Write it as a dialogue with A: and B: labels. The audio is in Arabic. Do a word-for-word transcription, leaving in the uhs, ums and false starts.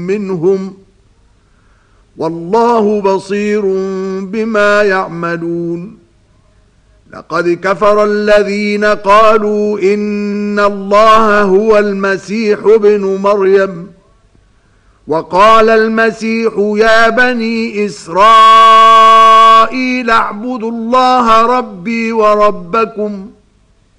A: منهم والله بصير بما يعملون. لقد كفر الذين قالوا إن الله هو المسيح ابن مريم وقال المسيح يا بني إسرائيل اعبدوا الله ربي وربكم